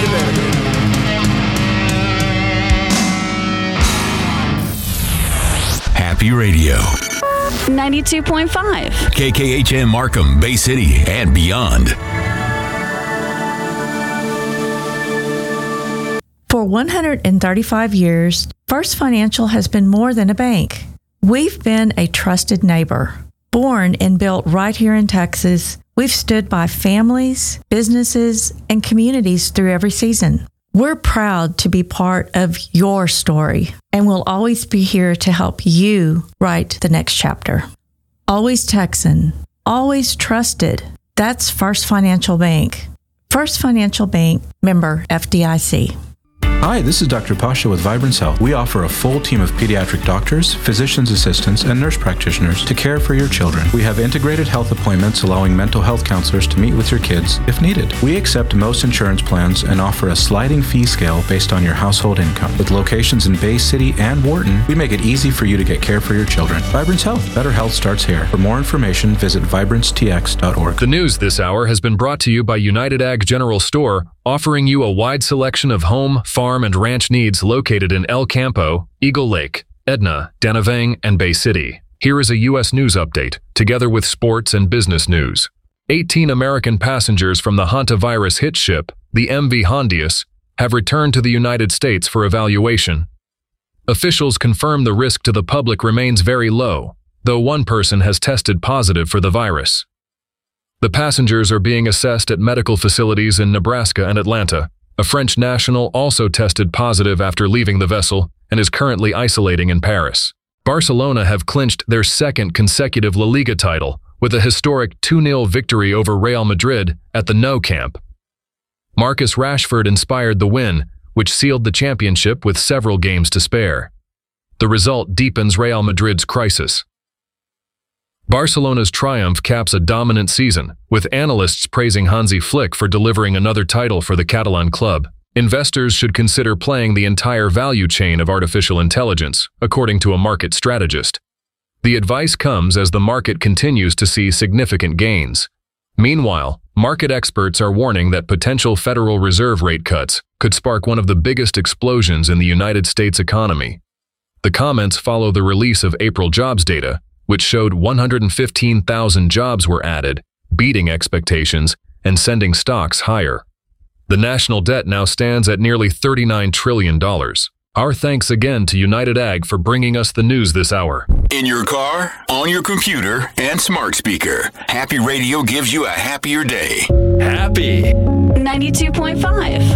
Connecticut. Happy Radio. 92.5. KKHM Markham, Bay City, and beyond. For 135 years, First Financial has been more than a bank. We've been a trusted neighbor. Born and built right here in Texas, we've stood by families, businesses, and communities through every season. We're proud to be part of your story, and we'll always be here to help you write the next chapter. Always Texan, always trusted. That's First Financial Bank. First Financial Bank, member FDIC. Hi, this is Dr. Pasha with Vibrance Health. We offer a full team of pediatric doctors, physician's assistants, and nurse practitioners to care for your children. We have integrated health appointments allowing mental health counselors to meet with your kids if needed. We accept most insurance plans and offer a sliding fee scale based on your household income. With locations in Bay City and Wharton, we make it easy for you to get care for your children. Vibrance Health. Better health starts here. For more information, visit vibrancetx.org. The news this hour has been brought to you by United Ag General Store, offering you a wide selection of home, farm, and ranch needs located in El Campo, Eagle Lake, Edna, Danavang, and Bay City. Here is a U.S. news update, together with sports and business news. 18 American passengers from the hantavirus hit ship, the MV Hondius, have returned to the United States for evaluation. Officials confirm the risk to the public remains very low, though one person has tested positive for the virus. The passengers are being assessed at medical facilities in Nebraska and Atlanta. A French national also tested positive after leaving the vessel and is currently isolating in Paris. Barcelona have clinched their second consecutive La Liga title with a historic 2-0 victory over Real Madrid at the Nou Camp. Marcus Rashford inspired the win, which sealed the championship with several games to spare. The result deepens Real Madrid's crisis. Barcelona's triumph caps a dominant season, with analysts praising Hansi Flick for delivering another title for the Catalan club. Investors should consider playing the entire value chain of artificial intelligence, according to a market strategist. The advice comes as the market continues to see significant gains. Meanwhile, market experts are warning that potential Federal Reserve rate cuts could spark one of the biggest explosions in the United States economy. The comments follow the release of April jobs data, which showed 115,000 jobs were added, beating expectations and sending stocks higher. The national debt now stands at nearly $39 trillion. Our thanks again to United Ag for bringing us the news this hour. In your car, on your computer, and smart speaker, Happy Radio gives you a happier day. Happy. 92.5.